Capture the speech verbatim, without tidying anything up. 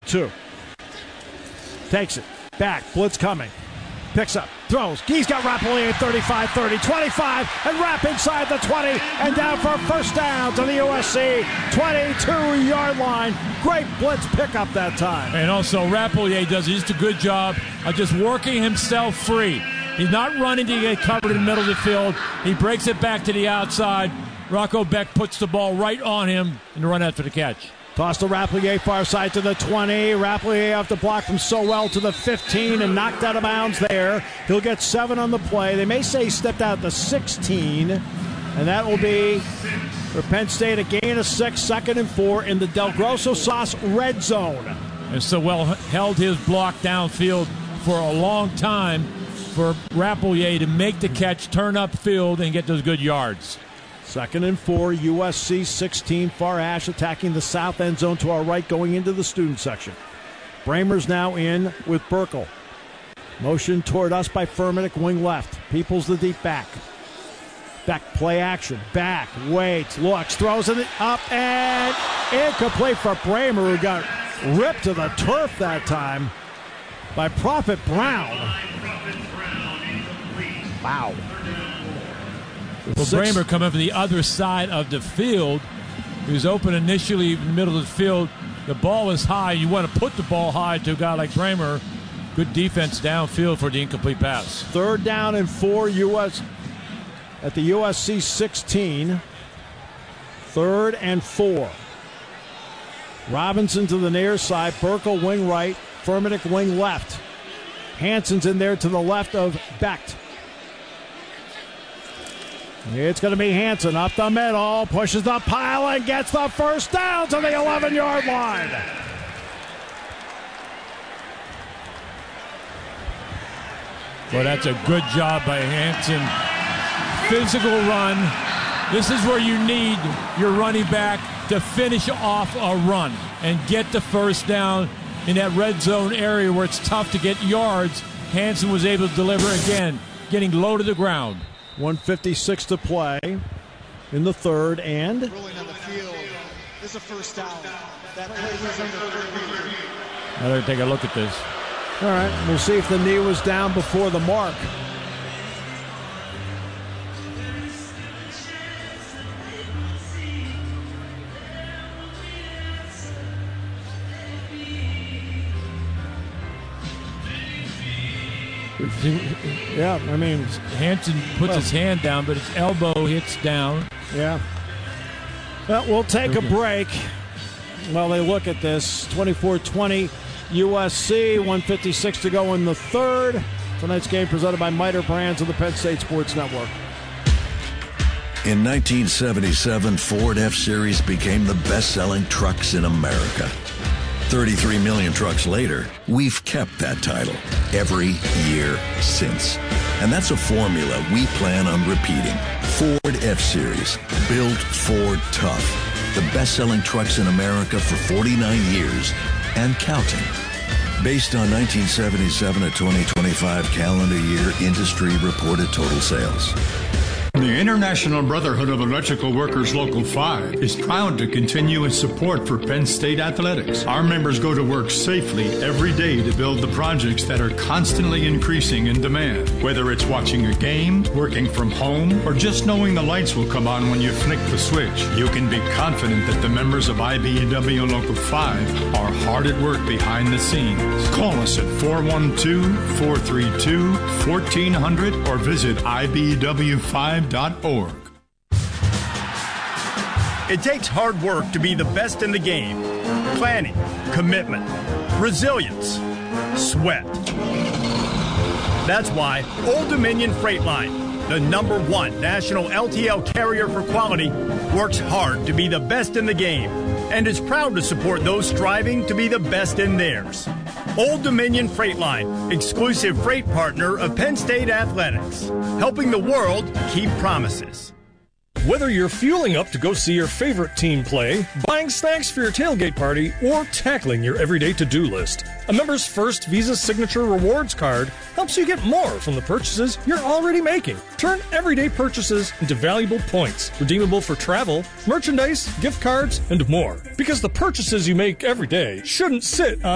two. Takes it. Back. Blitz coming. Picks up. Throws. He's got Rappleyea at thirty-five, thirty, twenty-five, and Rapp inside the twenty, and down for a first down to the U S C twenty-two-yard line. Great blitz pickup that time. And also, Rappleyea does just a good job of just working himself free. He's not running to get covered in the middle of the field. He breaks it back to the outside. Rocco Beck puts the ball right on him and run after the catch. Toss to Rappleyea, far side to the twenty. Rappleyea off the block from Sowell to the fifteen and knocked out of bounds there. He'll get seven on the play. They may say he stepped out the sixteen, and that will be for Penn State a gain of six, second and four in the Del Grosso Sauce red zone. And Sowell held his block downfield for a long time for Rappleyea to make the catch, turn upfield, and get those good yards. Second and four, U S C sixteen. Far Ash attacking the south end zone to our right, going into the student section. Bramer's now in with Burkle. Motion toward us by Furmanek, wing left. Peoples the deep back. Back play action. Back, waits, looks, throws it up, and incomplete for Bramer, who got ripped to the turf that time by Prophet Brown. Wow. Well, Bramer coming from the other side of the field. He was open initially in the middle of the field. The ball is high. You want to put the ball high to a guy like Bramer. Good defense downfield for the incomplete pass. Third down and four, U S at the U S C sixteen. Third and four. Robinson to the near side. Burkle wing right. Furmanek wing left. Hanson's in there to the left of Becht. It's going to be Hanson up the middle, pushes the pile and gets the first down to the eleven-yard line. Well, that's a good job by Hanson. Physical run. This is where you need your running back to finish off a run and get the first down in that red zone area where it's tough to get yards. Hanson was able to deliver again, getting low to the ground. one fifty-six to play in the third, and rolling on the field. This is a first down. That play was under thirty. Now they're take a look at this. All right, we'll see if the knee was down before the mark. Yeah, I mean, Hanson puts well, his hand down, but his elbow hits down. Yeah. Well, we'll take a break while they look at this. twenty-four twenty U S C, one fifty-six to go in the third. Tonight's game presented by Miter Brands of the Penn State Sports Network. In nineteen seventy-seven, Ford F-Series became the best-selling trucks in America. thirty-three million trucks later, we've kept that title every year since. And that's a formula we plan on repeating. Ford F-Series, built Ford tough. The best-selling trucks in America for forty-nine years and counting. Based on nineteen seventy-seven to twenty twenty-five calendar year industry reported total sales. The International Brotherhood of Electrical Workers Local five is proud to continue its support for Penn State athletics. Our members go to work safely every day to build the projects that are constantly increasing in demand. Whether it's watching a game, working from home, or just knowing the lights will come on when you flick the switch, you can be confident that the members of I B E W Local five are hard at work behind the scenes. Call us at four one two, four three two, one four zero zero or visit I B E W five dot org. It takes hard work to be the best in the game. Planning, commitment, resilience, sweat. That's why Old Dominion Freight Line, the number one national L T L carrier for quality, works hard to be the best in the game and is proud to support those striving to be the best in theirs. Old Dominion Freight Line, exclusive freight partner of Penn State Athletics, helping the world keep promises. Whether you're fueling up to go see your favorite team play, buying snacks for your tailgate party, or tackling your everyday to-do list, a member's first Visa Signature Rewards card helps you get more from the purchases you're already making. Turn everyday purchases into valuable points, redeemable for travel, merchandise, gift cards, and more. Because the purchases you make every day shouldn't sit on